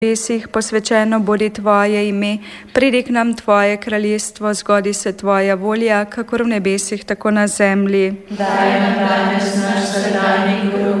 nebesih, posvečeno bodi Tvoje ime, pridi k nam Tvoje kraljestvo, zgodi se Tvoja volja, kakor v nebesih, tako na zemlji. Daj nam danes naš vsakdanji kruh